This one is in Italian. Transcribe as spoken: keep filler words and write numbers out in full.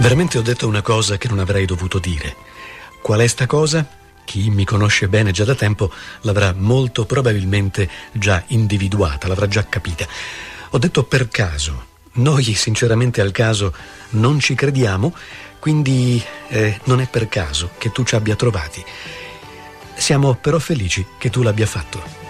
Veramente ho detto una cosa che non avrei dovuto dire. Qual è sta cosa? Chi mi conosce bene già da tempo l'avrà molto probabilmente già individuata, l'avrà già capita. Ho detto per caso. Noi sinceramente al caso non ci crediamo, quindi eh, non è per caso che tu ci abbia trovati. Siamo però felici che tu l'abbia fatto.